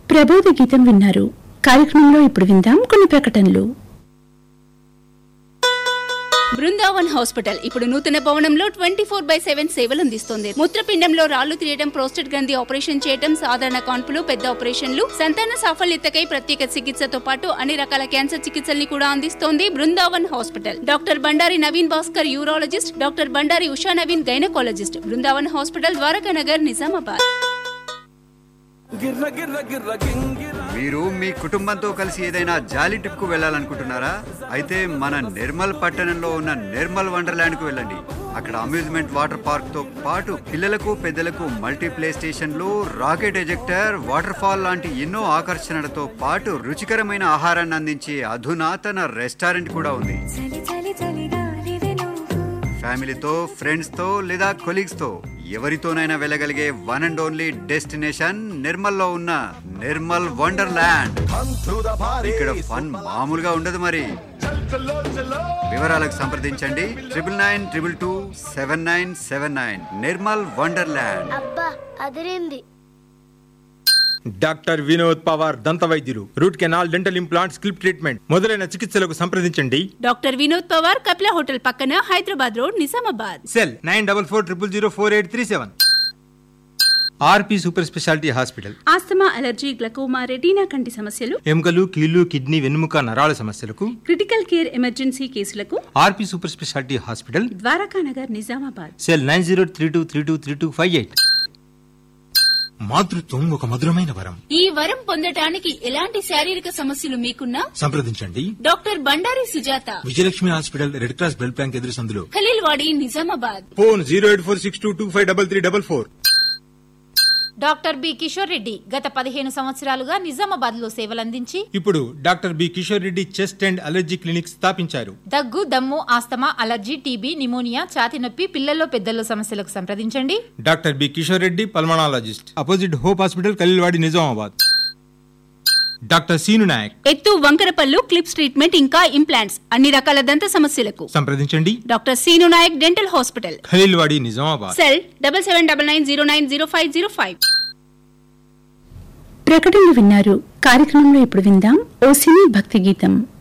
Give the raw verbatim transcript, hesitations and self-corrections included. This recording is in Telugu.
ప్రబోధ గీతం విన్నారు. కార్యక్రమంలో ఇప్పుడు విందాం కొన్ని ప్రకటనలు. బృందావన్ హాస్పిటల్ ఇప్పుడు నూతన భవనంలో ట్వంటీ ఫోర్ బై సెవెన్ సేవలు అందిస్తోంది. మూత్రపిండంలో రాళ్లు తీయడం, ప్రోస్టేట్ గ్రంథి ఆపరేషన్ చేయడం, సాధారణ కాన్పులు, పెద్ద ఆపరేషన్లు, సంతాన సాఫల్యతకై ప్రత్యేక చికిత్సతో పాటు అన్ని రకాల క్యాన్సర్ చికిత్సల్ని కూడా అందిస్తోంది Brindavan hospital. Doctor Bandari Naveen Bhaskar urologist, doctor Bandari Usha Naveen gynaecologist. Brindavan hospital, Dwaraka Nagar, Nizamabad. మీరు మీ కుటుంబంతో కలిసి ఏదైనా జాలీ ట్రిప్ కు వెళ్ళాలనుకుంటున్నారా? అయితే మన నిర్మల్ పట్టణంలో ఉన్న నిర్మల్ వండర్లాండ్ కు వెళ్ళండి. అక్కడ అమ్యూజ్మెంట్ వాటర్ పార్క్ తో పాటు పిల్లలకు పెద్దలకు మల్టీ ప్లే స్టేషన్లు, రాకెట్ ఎజెక్టర్, వాటర్ ఫాల్ లాంటి ఎన్నో ఆకర్షణలతో పాటు రుచికరమైన ఆహారాన్ని అందించే అధునాతన రెస్టారెంట్ కూడా ఉంది. ఫ్యామిలీతో, ఫ్రెండ్స్ తో లేదా కొలీగ్స్ తో ఎవరితోనైనా వెళ్ళగలిగే one and only destination Nirmal లో ఉన్న నిర్మల్ వండర్లాండ్. ఇక్కడ ఫన్ మామూలుగా ఉండదు మరి. వివరాలకు సంప్రదించండి triple nine triple two seven nine seven nine. Nirmal wonderland. అబ్బా అదిరింది. డాక్టర్ వినోద్ పవార్ దంత వైద్యులు. Root canal, dental implant, స్కిల్ప్ treatment మొదలైన చికిత్సలకు సంప్రదించండి. డాక్టర్ వినోద్ పవార్, కపిల హోటల్ పక్కన, Hyderabad road, Nizamabad. Cell nine double four triple zero four eight three seven. ఆర్పి super speciality hospital. Asthma, allergy, glaucoma, retina కంటి సమస్యలు, ఎముకలు, కీళ్లు, కిడ్నీ, వెన్నుముక, నరాల సమస్యలకు, క్రిటికల్ కేర్ ఎమర్జెన్సీ కేసులకు ఆర్పి super speciality hospital, Dwaraka Nagar, Nizamabad. Cell nine zero three two three two three two five eight. మాతృత్వం ఒక మధురమైన వరం. ఈ వరం పొందటానికి ఎలాంటి శారీరక సమస్యలు మీకున్నా సంప్రదించండి doctor Bandari Sujatha, Vijayalakshmi hospital, red cross blood bank ఎదురు సందులో, Khaleelwadi, Nizamabad. Phone zero eight four six two two five double three double four. Doctor B Kishore Reddy గత పదిహేను సంవత్సరాలుగా నిజామాబాద్ లో సేవలందించి ఇప్పుడు doctor B Kishore Reddy chest and allergy clinic స్థాపించారు. దగ్గు, దమ్ము, ఆస్తమా, అలర్జీ, టీబీ, నిమోనియా, ఛాతి నొప్పి, పిల్లల్లో పెద్దల్లో సమస్యలకు సంప్రదించండి. Doctor B Kishore Reddy pulmonologist, opposite hope hospital, Khaleelwadi, Nizamabad. Doctor scene Naik ఎత్తు, వంకరపల్లు, క్లిప్స్ ట్రీట్మెంట్ ఇంకా ఇంప్లాంట్స్, అన్ని రకాల దంత సమస్యలకు సంప్రదించండి. Doctor scene Naik dental hospital, Khaleelwadi, Nizamabad. Cell double seven double nine zero nine zero five zero five. ప్రకటనలు విన్నారు. కార్యక్రమంలో ఇప్పుడు విందాం ఓ సినీ భక్తి గీతం.